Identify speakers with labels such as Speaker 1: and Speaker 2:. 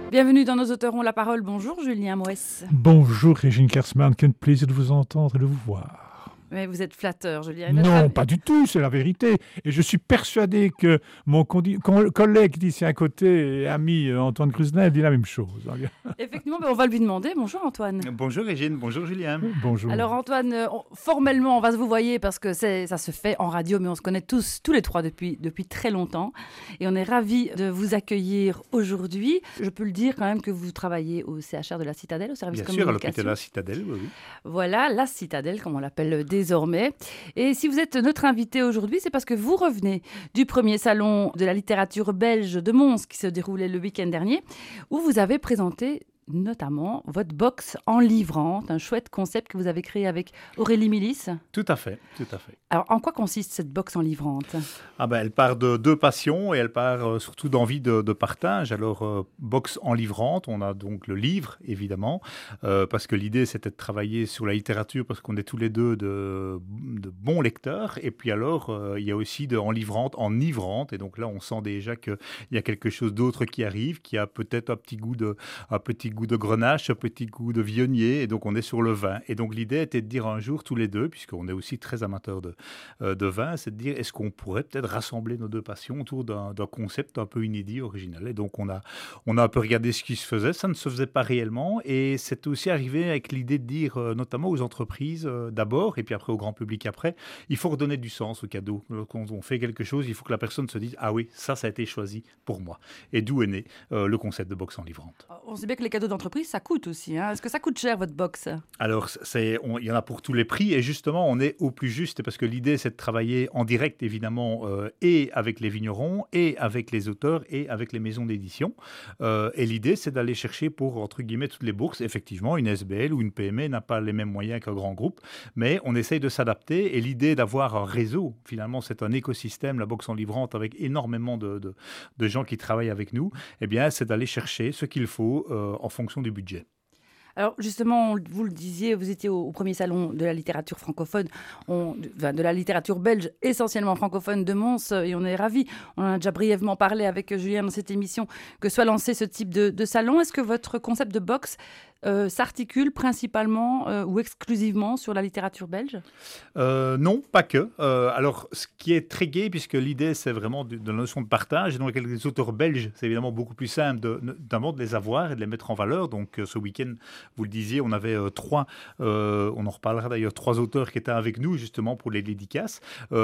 Speaker 1: Bienvenue dans Nos auteurs ont la parole. Bonjour Julien Moès.
Speaker 2: Bonjour Régine Kersman, quel plaisir de vous entendre et de vous voir.
Speaker 1: Mais vous êtes flatteur, Julien.
Speaker 2: Non, pas du tout, c'est la vérité. Et je suis persuadé que mon collègue d'ici à côté et ami Antoine Krusnev dit la même chose.
Speaker 1: Effectivement, on va lui demander. Bonjour Antoine.
Speaker 3: Bonjour Régine, bonjour Julien.
Speaker 2: Bonjour.
Speaker 1: Alors Antoine, formellement, on va se vous voyer parce que ça se fait en radio, mais on se connaît tous les trois depuis très longtemps. Et on est ravis de vous accueillir aujourd'hui. Je peux le dire quand même que vous travaillez au CHR de la Citadelle, au service communication.
Speaker 3: Bien sûr, à l'hôpital de la Citadelle, oui.
Speaker 1: Voilà, la Citadelle, comme on l'appelle désormais. Et si vous êtes notre invité aujourd'hui, c'est parce que vous revenez du premier salon de la littérature belge de Mons qui se déroulait le week-end dernier, où vous avez présenté notamment votre box enlivrante, un chouette concept que vous avez créé avec Aurélie Milis.
Speaker 3: Tout à fait.
Speaker 1: Alors, en quoi consiste cette box enlivrante ?
Speaker 3: Elle part de deux passions et elle part surtout d'envie de partage. Alors, box enlivrante, on a donc le livre, évidemment, parce que l'idée, c'était de travailler sur la littérature, parce qu'on est tous les deux de bons lecteurs. Et puis alors, il y a aussi de enlivrante, enivrante. Et donc là, on sent déjà qu'il y a quelque chose d'autre qui arrive, qui a peut-être un petit goût de grenache, un petit goût de viognier, et donc on est sur le vin. Et donc l'idée était de dire un jour tous les deux, puisqu'on est aussi très amateurs de vin, c'est de dire est-ce qu'on pourrait peut-être rassembler nos deux passions autour d'un concept un peu inédit, original. Et donc on a un peu regardé ce qui se faisait, ça ne se faisait pas réellement, et c'est aussi arrivé avec l'idée de dire, notamment aux entreprises d'abord, et puis après au grand public après, il faut redonner du sens au cadeau. Quand on fait quelque chose, il faut que la personne se dise ah oui, ça a été choisi pour moi. Et d'où est né le concept de box enlivrante.
Speaker 1: On sait bien que les cadeaux d'entreprise, ça coûte aussi. Est-ce que ça coûte cher, votre box ?
Speaker 3: Alors, il y en a pour tous les prix. Et justement, on est au plus juste parce que l'idée, c'est de travailler en direct, évidemment, et avec les vignerons, et avec les auteurs, et avec les maisons d'édition. Et l'idée, c'est d'aller chercher pour, entre guillemets, toutes les bourses. Effectivement, une SBL ou une PME n'a pas les mêmes moyens qu'un grand groupe, mais on essaye de s'adapter. Et l'idée d'avoir un réseau, finalement, c'est un écosystème, la box enlivrante, avec énormément de gens qui travaillent avec nous, eh bien, c'est d'aller chercher ce qu'il faut en fonction du budget.
Speaker 1: Alors justement, vous le disiez, vous étiez au premier salon de la littérature francophone, de la littérature belge essentiellement francophone de Mons, et on est ravis. On en a déjà brièvement parlé avec Julien dans cette émission, que soit lancé ce type de salon. Est-ce que votre concept de box s'articule principalement ou exclusivement sur la littérature belge ?
Speaker 3: Non, pas que. Alors, ce qui est très gai, puisque l'idée, c'est vraiment de la notion de partage. Et donc, avec les auteurs belges, c'est évidemment beaucoup plus simple, notamment de les avoir et de les mettre en valeur. Donc, ce week-end, vous le disiez, on avait on en reparlera d'ailleurs, 3 auteurs qui étaient avec nous, justement, pour les dédicaces.